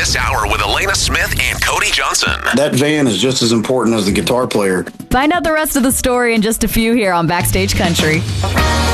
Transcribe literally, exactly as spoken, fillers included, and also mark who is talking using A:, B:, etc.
A: this hour with Elena Smith and Cody Johnson.
B: That van is just as important as the guitar player.
C: Find out the rest of the story in just a few here on Backstage Country.